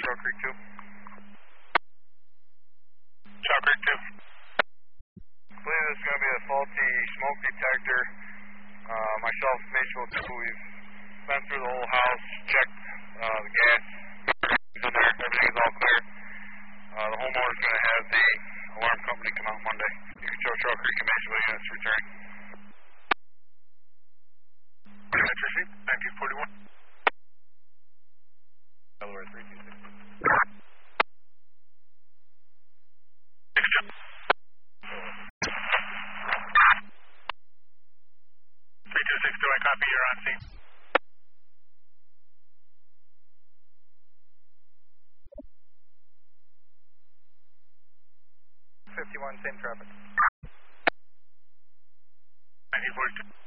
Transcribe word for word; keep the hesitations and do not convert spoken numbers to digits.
Trail Creek two. Trail Creek two. I believe this is going to be a faulty smoke detector. Uh, myself, Mitchell, we've been through the whole house, checked uh, the gas is in there, everything is all clear. Uh, the homeowner is going to have the alarm company come out Monday. You can show Trail Creek and Mason units returning. That's received, nineteen forty-one. Delaware three two six. three two six two, I copy, you're on scene. fifty-one, same traffic. nineteen forty-two.